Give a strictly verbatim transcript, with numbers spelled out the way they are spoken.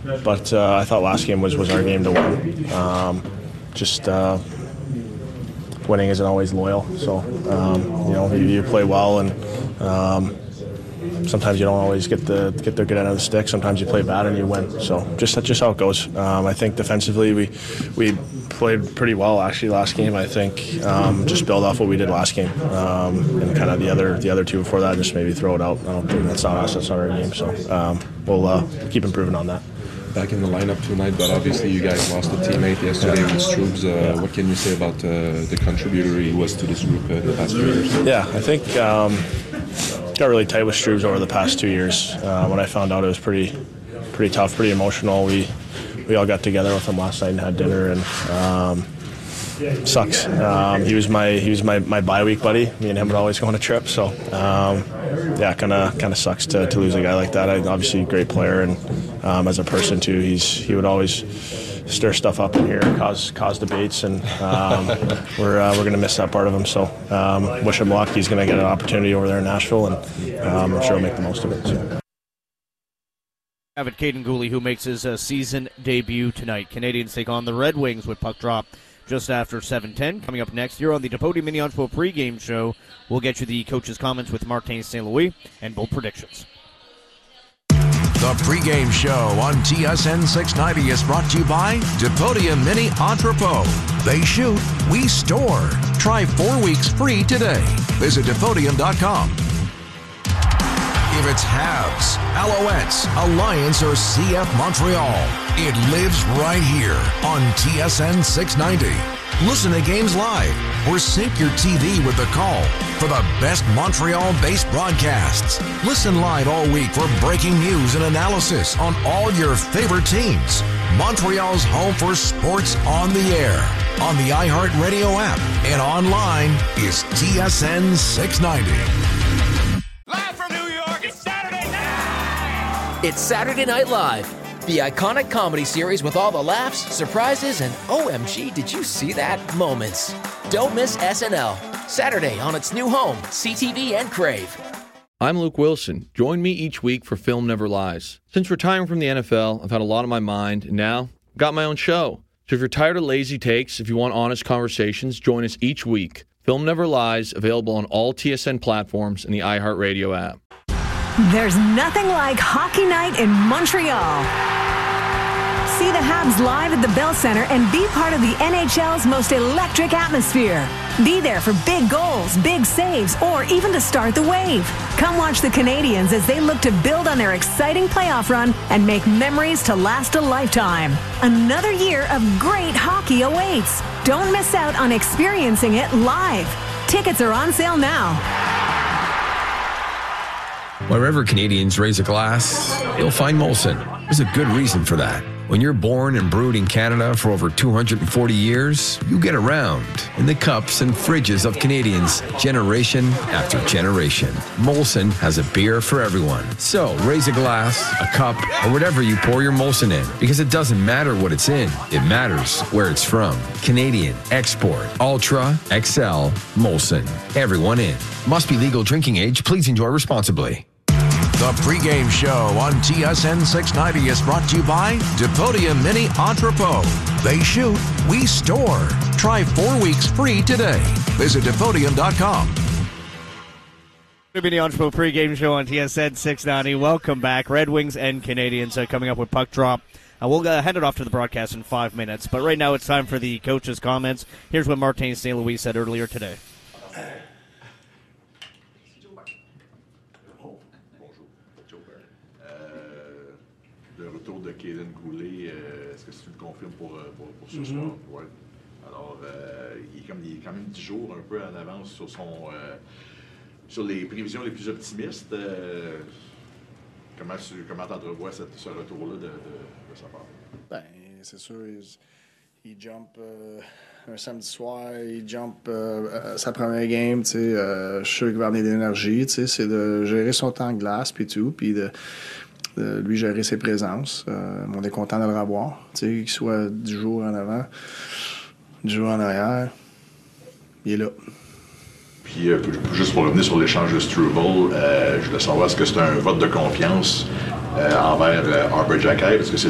but uh, I thought last game was, was our game to win. Um, just uh, winning isn't always loyal, so um, you know you, you play well, and um, sometimes you don't always get the get the good end of the stick. Sometimes you play bad and you win. So just that's just how it goes. Um, I think defensively we we played pretty well actually last game. I think um, just build off what we did last game, um, and kind of the other the other two before that, just maybe throw it out. I don't think that's not us. That's not our game. So um, we'll uh, keep improving on that. Back in the lineup tonight, but obviously you guys lost a teammate yesterday with Strubes. Uh, yeah. What can you say about uh, the contributor he was to this group uh, the past few years? Yeah, I think um, got really tight with Strubes over the past two years. Uh, when I found out, it was pretty, pretty tough, pretty emotional. We we all got together with him last night and had dinner, and um, sucks. Um, he was my he was my, my bye week buddy. Me and him would always go on a trip, so um, yeah, kind of kind of sucks to, to lose a guy like that. I, obviously, a great player, and um, as a person too, he's he would always stir stuff up in here, cause cause debates, and um, we're uh, we're gonna miss that part of him. So um, wish him luck. He's gonna get an opportunity over there in Nashville, and um, I'm sure he'll make the most of it. So. Avid Caden Gooley, who makes his uh, season debut tonight. Canadians take on the Red Wings with puck drop just after seven ten. Coming up next here on the Depodia Mini Entrepot pregame show, we'll get you the coach's comments with Martin Saint Louis and bold predictions. The pregame show on T S N six ninety is brought to you by Depodia Mini Entrepot. They shoot, we store. Try four weeks free today. Visit Depodium dot com. If it's Habs, Alouettes, Alliance, or C F Montreal, it lives right here on T S N six ninety. Listen to games live or sync your T V with the call for the best Montreal-based broadcasts. Listen live all week for breaking news and analysis on all your favorite teams. Montreal's home for sports on the air, on the iHeartRadio app, and online is T S N six ninety. Live from New York, it's Saturday night! It's Saturday Night Live, the iconic comedy series with all the laughs, surprises, and O M G, did you see that moments. Don't miss S N L, Saturday on its new home, C T V and Crave. I'm Luke Wilson. Join me each week for Film Never Lies. Since retiring from the N F L, I've had a lot on my mind, and now I've got my own show. So if you're tired of lazy takes, if you want honest conversations, join us each week. Film Never Lies, available on all T S N platforms and the iHeartRadio app. There's nothing like hockey night in Montreal. See the Habs live at the Bell Center and be part of the N H L's most electric atmosphere. Be there for big goals, big saves, or even to start the wave. Come watch the Canadians as they look to build on their exciting playoff run and make memories to last a lifetime. Another year of great hockey awaits. Don't miss out on experiencing it live. Tickets are on sale now. Wherever Canadians raise a glass, you'll find Molson. There's a good reason for that. When you're born and brewed in Canada for over two hundred forty years, you get around in the cups and fridges of Canadians, generation after generation. Molson has a beer for everyone. So raise a glass, a cup, or whatever you pour your Molson in, because it doesn't matter what it's in. It matters where it's from. Canadian, export, ultra, X L, Molson. Everyone in. Must be legal drinking age. Please enjoy responsibly. The pregame show on T S N six ninety is brought to you by Depodia Mini Entrepot. They shoot, we store. Try four weeks free today. Visit Depodium dot com. Mini Entrepot pregame show on T S N six ninety. Welcome back. Red Wings and Canadians uh, coming up with puck drop. Uh, we'll uh, hand it off to the broadcast in five minutes. But right now it's time for the coach's comments. Here's what Martin Saint Louis said earlier today. De Caden Gooley, euh, est-ce que tu le confirmes pour, pour, pour ce mm-hmm. soir? Ouais. Alors, euh, il, est comme, il est quand même dix jours un peu en avance sur, son, euh, sur les prévisions les plus optimistes. Euh, comment tu comment entrevois cette, ce retour-là de, de, de sa part? Ben, c'est sûr, il, il jump euh, un samedi soir, il jump euh, sa première game, tu sais, euh, je suis sûr qu'il va amener de l'énergie, tu sais, c'est de gérer son temps de glace puis tout, puis de de lui gérer ses présences. Euh, on est content de le revoir. Tu sais, qu'il soit dix jours en avant, dix jours en arrière, il est là. Puis, euh, juste pour revenir sur l'échange de Struble, euh, je voulais savoir, est-ce que c'est un vote de confiance euh, envers euh, Arber Xhekaj? Parce que c'est